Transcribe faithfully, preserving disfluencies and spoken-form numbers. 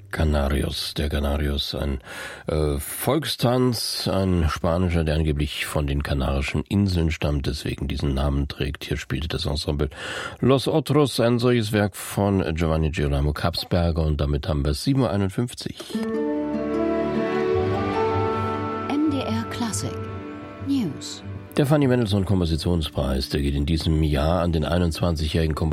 Canarios, der Canarios, ein äh, Volkstanz, ein spanischer, der angeblich von den Kanarischen Inseln stammt, deswegen diesen Namen trägt. Hier spielte das Ensemble Los Otros, ein solches Werk von Giovanni Girolamo Kapsberger, und damit haben wir sieben Uhr einundfünfzig. M D R Klassik News. Der Fanny Mendelssohn Kompositionspreis, der geht in diesem Jahr an den einundzwanzigjährigen Komponisten